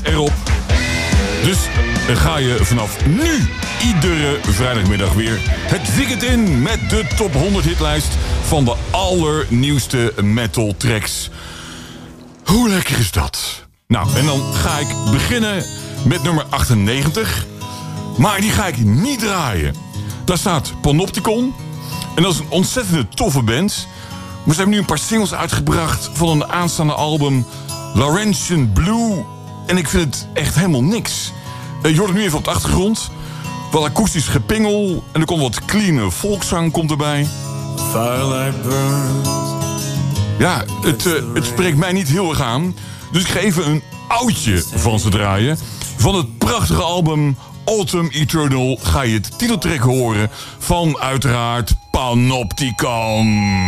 erop. Dus ga je vanaf nu iedere vrijdagmiddag weer het weekend in met de top 100 hitlijst van de allernieuwste metal tracks. Hoe lekker is dat? Nou, en dan ga ik beginnen met nummer 98. Maar die ga ik niet draaien. Daar staat Panopticon. En dat is een ontzettende toffe band. Maar ze hebben nu een paar singles uitgebracht van een aanstaande album Laurentian Blue. En ik vind het echt helemaal niks. Je hoort het nu even op de achtergrond. Wel akoestisch gepingel. En er komt wat clean volkszang komt erbij. Firelight burns. Ja, het spreekt mij niet heel erg aan. Dus ik ga even een oudje van ze draaien. Van het prachtige album Autumn Eternal ga je het titeltrack horen van uiteraard Panopticon.